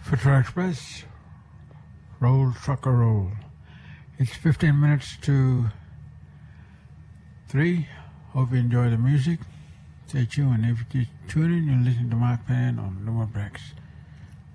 Footer Express, roll, trucker, roll. It's 15 minutes to 3. Hope you enjoy the music. Stay tuned. If you tune in, you're listening to Mark Pan on Numa Breaks.